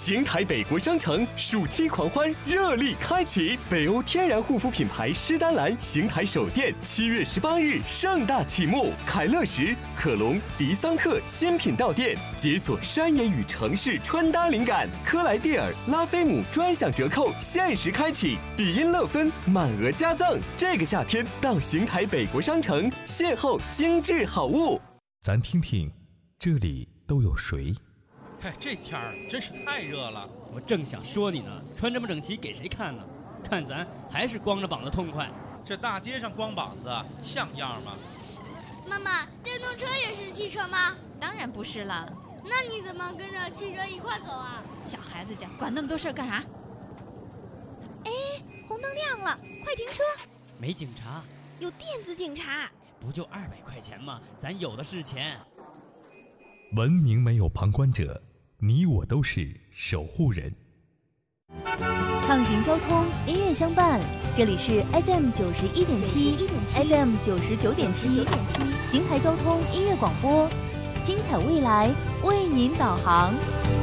邢台北国商城暑期狂欢热力开启，北欧天然护肤品牌诗丹兰邢台首店7月18日盛大启幕，凯乐石、可隆、迪桑特新品到店，解锁山野与城市穿搭灵感。科莱蒂尔、拉菲姆专享折扣限时开启，比音乐芬满额加赠。这个夏天到邢台北国商城邂逅精致好物。 咱听听，这里都有谁？ 哎，这天儿真是太热了。 我正想说你呢，穿这么整齐给谁看呢？看咱还是光着膀子痛快。 这大街上光膀子像样吗？ 妈妈，电动车也是汽车吗？ 当然不是了。 那你怎么跟着汽车一块走啊？ 小孩子家管那么多事儿干啥？哎，红灯亮了，快停车！ 没警察， 有电子警察。 不就200块钱吗？咱有的是钱。 文明没有旁观者，你我都是守护人。 畅行交通，音乐相伴，这里是 FM 91.7 FM 99.7邢台交通音乐广播，精彩未来为您导航。